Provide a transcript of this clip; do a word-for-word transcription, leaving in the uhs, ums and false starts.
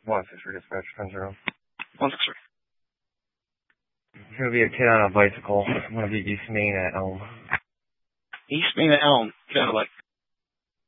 One six three dispatch, ten zero. One six three. There's gonna be a kid on a bicycle. I'm gonna be East Main at Elm. East Main at Elm. Got it.